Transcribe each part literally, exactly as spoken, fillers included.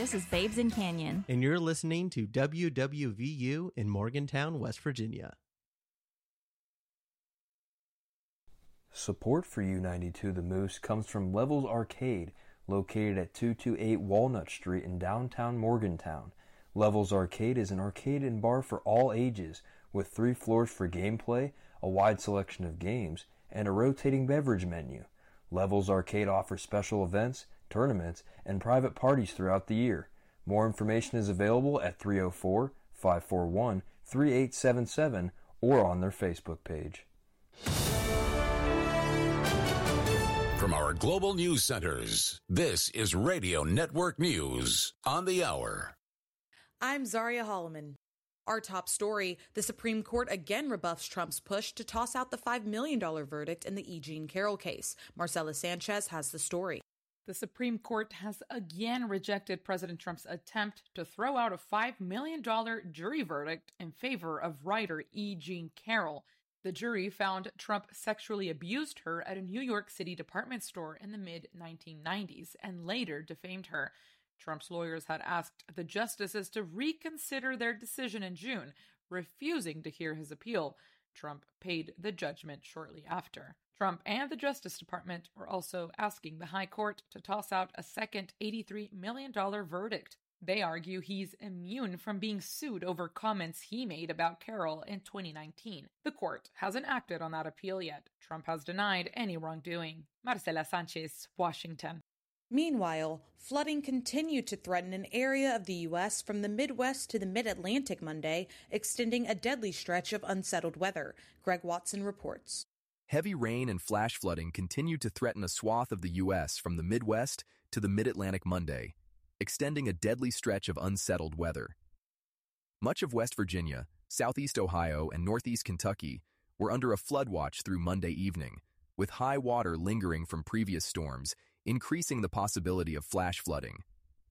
This is Babes in Canyon. And you're listening to W W V U in Morgantown, West Virginia. Support for U ninety-two The Moose comes from Levels Arcade, located at two twenty-eight Walnut Street in downtown Morgantown. Levels Arcade is an arcade and bar for all ages, with three floors for gameplay, a wide selection of games, and a rotating beverage menu. Levels Arcade offers special events, tournaments, and private parties throughout the year. More information is available at three oh four, five four one, three eight seven seven or on their Facebook page. From our global news centers, this is Radio Network News on the hour. I'm Zaria Holloman. Our top story, the Supreme Court again rebuffs Trump's push to toss out the five million dollars verdict in the E. Jean Carroll case. Marcela Sanchez has the story. The Supreme Court has again rejected President Trump's attempt to throw out a five million dollars jury verdict in favor of writer E. Jean Carroll. The jury found Trump sexually abused her at a New York City department store in the mid nineteen nineties and later defamed her. Trump's lawyers had asked the justices to reconsider their decision in June, refusing to hear his appeal. Trump paid the judgment shortly after. Trump and the Justice Department were also asking the High Court to toss out a second eighty-three million dollars verdict. They argue he's immune from being sued over comments he made about Carroll in twenty nineteen. The court hasn't acted on that appeal yet. Trump has denied any wrongdoing. Marcela Sanchez, Washington. Meanwhile, flooding continued to threaten an area of the U S from the Midwest to the Mid-Atlantic Monday, extending a deadly stretch of unsettled weather. Greg Watson reports. Heavy rain and flash flooding continued to threaten a swath of the U S from the Midwest to the Mid-Atlantic Monday, extending a deadly stretch of unsettled weather. Much of West Virginia, southeast Ohio, and northeast Kentucky were under a flood watch through Monday evening, with high water lingering from previous storms, increasing the possibility of flash flooding.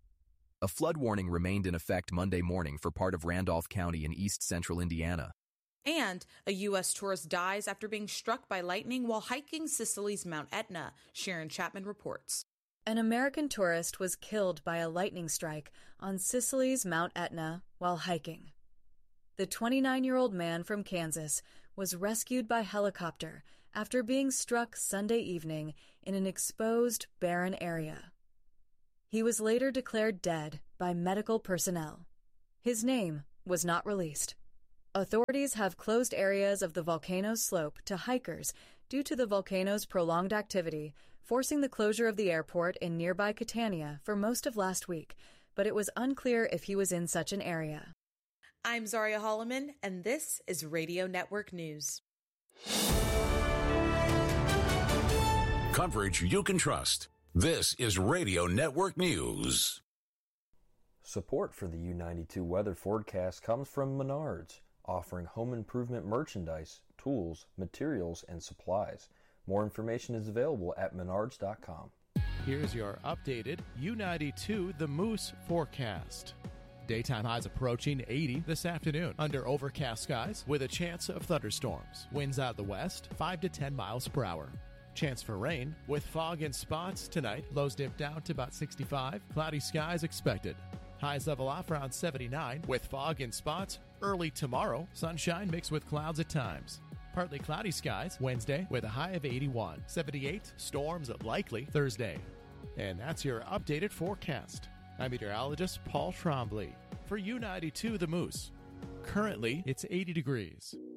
A flood warning remained in effect Monday morning for part of Randolph County in east central Indiana. And a U S tourist dies after being struck by lightning while hiking Sicily's Mount Etna. Sharon Chapman reports. An American tourist was killed by a lightning strike on Sicily's Mount Etna while hiking. The twenty-nine-year-old man from Kansas was rescued by helicopter after being struck Sunday evening in an exposed, barren area. He was later declared dead by medical personnel. His name was not released. Authorities have closed areas of the volcano's slope to hikers due to the volcano's prolonged activity, forcing the closure of the airport in nearby Catania for most of last week, but it was unclear if he was in such an area. I'm Zaria Holloman, and this is Radio Network News. Coverage you can trust. This is Radio Network News. Support for the U ninety-two weather forecast comes from Menards, offering home improvement merchandise, tools, materials, and supplies. More information is available at menards dot com. Here's your updated U ninety-two The Moose forecast. Daytime highs approaching eighty this afternoon under overcast skies with a chance of thunderstorms. Winds out the west, five to ten miles per hour. Chance for rain with fog in spots tonight. Lows dip down to about sixty-five. Cloudy skies expected. Highs level off around seventy-nine with fog in spots early tomorrow. Sunshine mixed with clouds at times. Partly cloudy skies Wednesday with a high of eighty-one. seventy-eight, storms likely Thursday. And that's your updated forecast. I'm meteorologist Paul Trombley for U ninety-two The Moose. Currently, it's eighty degrees.